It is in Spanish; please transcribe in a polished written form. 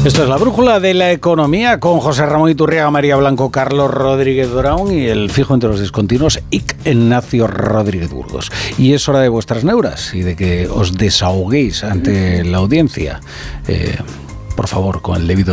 Esto es la brújula de la economía con José Ramón Iturriaga, María Blanco, Carlos Rodríguez Brown y el fijo entre los discontinuos, Ignacio Rodríguez Burgos. Y es hora de vuestras neuras y de que os desahoguéis ante la audiencia. Por favor, con el debido